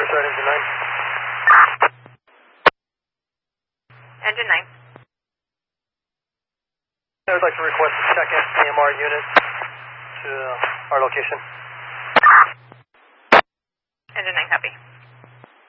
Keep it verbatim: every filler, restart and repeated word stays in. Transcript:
start engine nine. Engine nine. I would like to request a second E M R unit to our location.